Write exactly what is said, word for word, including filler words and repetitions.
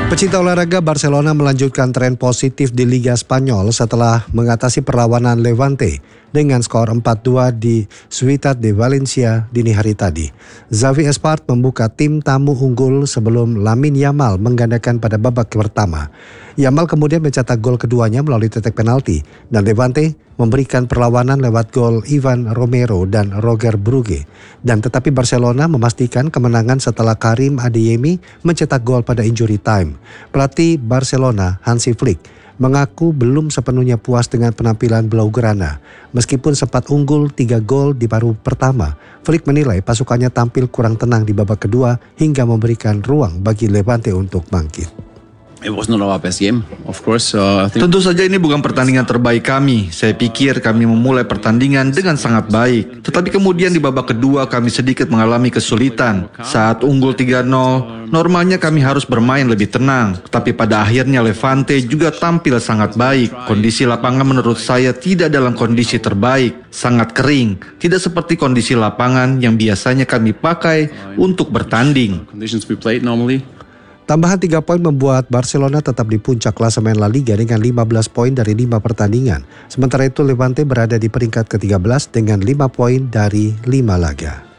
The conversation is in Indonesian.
Pecinta olahraga Barcelona melanjutkan tren positif di Liga Spanyol setelah mengatasi perlawanan Levante dengan skor empat dua di Ciutat de Valencia dini hari tadi. Xavi Espart membuka tim tamu unggul sebelum Lamine Yamal menggandakan pada babak pertama. Yamal kemudian mencetak gol keduanya melalui titik penalti dan Levante memberikan perlawanan lewat gol Ivan Romero dan Roger Brugge. Dan tetapi Barcelona memastikan kemenangan setelah Karim Adeyemi mencetak gol pada injury time. Pelatih Barcelona Hansi Flick mengaku belum sepenuhnya puas dengan penampilan Blaugrana. Meskipun sempat unggul tiga gol di paruh pertama, Flick menilai pasukannya tampil kurang tenang di babak kedua hingga memberikan ruang bagi Levante untuk bangkit. It was not our best game, of course. Uh, I think... Tentu saja ini bukan pertandingan terbaik kami. Saya pikir kami memulai pertandingan dengan sangat baik. Tetapi kemudian di babak kedua kami sedikit mengalami kesulitan. Saat unggul tiga nol, normalnya kami harus bermain lebih tenang. Tapi pada akhirnya Levante juga tampil sangat baik. Kondisi lapangan menurut saya tidak dalam kondisi terbaik. Sangat kering. Tidak seperti kondisi lapangan yang biasanya kami pakai untuk bertanding. Conditions we played normally. Tambahan tiga poin membuat Barcelona tetap di puncak klasemen La Liga dengan lima belas poin dari lima pertandingan. Sementara itu Levante berada di peringkat ke tiga belas dengan lima poin dari lima laga.